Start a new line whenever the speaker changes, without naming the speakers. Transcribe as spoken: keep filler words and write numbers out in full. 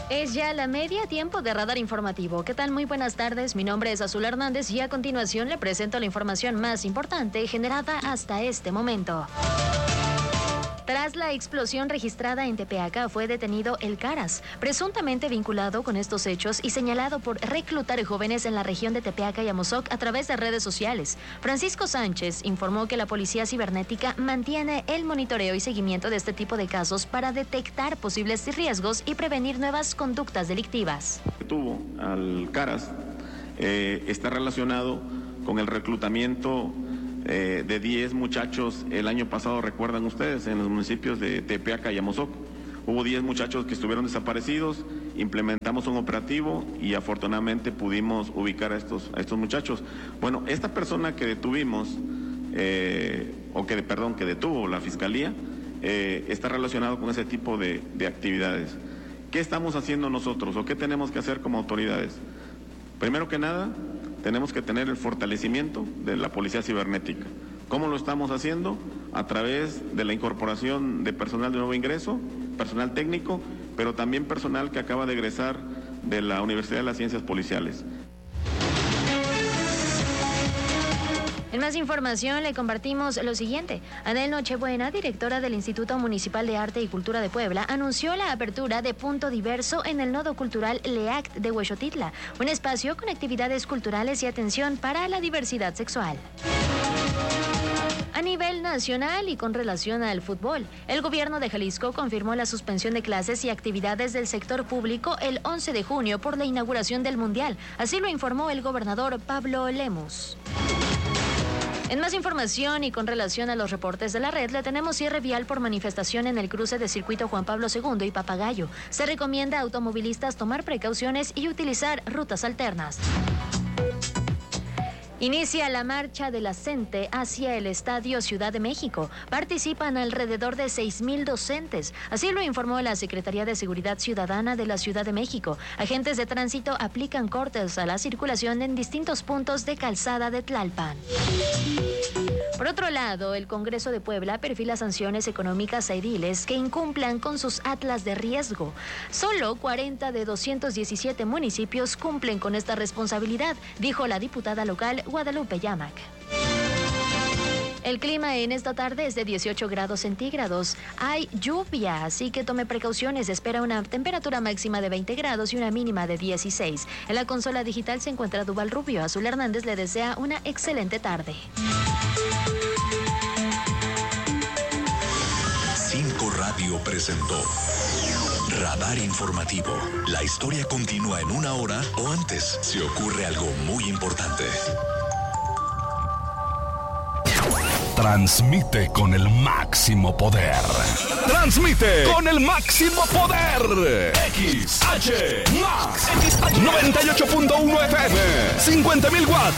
Es ya la media, tiempo de Radar Informativo. ¿Qué tal? Muy buenas tardes. Mi nombre es Azul Hernández y a continuación le presento la información más importante generada hasta este momento. Tras la explosión registrada en Tepeaca, fue detenido el Caras, presuntamente vinculado con estos hechos y señalado por reclutar jóvenes en la región de Tepeaca y Amozoc a través de redes sociales. Francisco Sánchez informó que la Policía Cibernética mantiene el monitoreo y seguimiento de este tipo de casos para detectar posibles riesgos y prevenir nuevas conductas delictivas.
Tuvo al Caras eh, está relacionado con el reclutamiento Eh, de diez muchachos el año pasado, recuerdan ustedes, en los municipios de Tepeaca y Amozoc. Hubo diez muchachos que estuvieron desaparecidos, implementamos un operativo y afortunadamente pudimos ubicar a estos, a estos muchachos. Bueno, esta persona que detuvimos, eh, o que, perdón, que detuvo la Fiscalía, eh, está relacionado con ese tipo de, de actividades. ¿Qué estamos haciendo nosotros o qué tenemos que hacer como autoridades? Primero que nada, tenemos que tener el fortalecimiento de la Policía Cibernética. ¿Cómo lo estamos haciendo? A través de la incorporación de personal de nuevo ingreso, personal técnico, pero también personal que acaba de egresar de la Universidad de las Ciencias Policiales.
En más información le compartimos lo siguiente. Adel Nochebuena, directora del Instituto Municipal de Arte y Cultura de Puebla, anunció la apertura de Punto Diverso en el Nodo Cultural LEACT de Huexotitla, un espacio con actividades culturales y atención para la diversidad sexual. A nivel nacional y con relación al fútbol, el gobierno de Jalisco confirmó la suspensión de clases y actividades del sector público el once de junio por la inauguración del Mundial. Así lo informó el gobernador Pablo Lemus. En más información y con relación a los reportes de la red, le tenemos cierre vial por manifestación en el cruce de Circuito Juan Pablo segundo y Papagayo. Se recomienda a automovilistas tomar precauciones y utilizar rutas alternas. Inicia la marcha de la CENTE hacia el Estadio Ciudad de México. Participan alrededor de seis mil docentes. Así lo informó la Secretaría de Seguridad Ciudadana de la Ciudad de México. Agentes de tránsito aplican cortes a la circulación en distintos puntos de Calzada de Tlalpan. Por otro lado, el Congreso de Puebla perfila sanciones económicas a ediles que incumplan con sus atlas de riesgo. Solo cuarenta de doscientos diecisiete municipios cumplen con esta responsabilidad, dijo la diputada local Guadalupe Yamac. El clima en esta tarde es de dieciocho grados centígrados. Hay lluvia, así que tome precauciones. Se espera una temperatura máxima de veinte grados y una mínima de dieciséis. En la consola digital se encuentra Duval Rubio. Azul Hernández le desea una excelente tarde.
Cinco Radio presentó Radar Informativo. La historia continúa en una hora o antes si ocurre algo muy importante.
Transmite con el máximo poder. Transmite con el máximo poder. X H Max noventa y ocho punto uno F M. cincuenta mil watts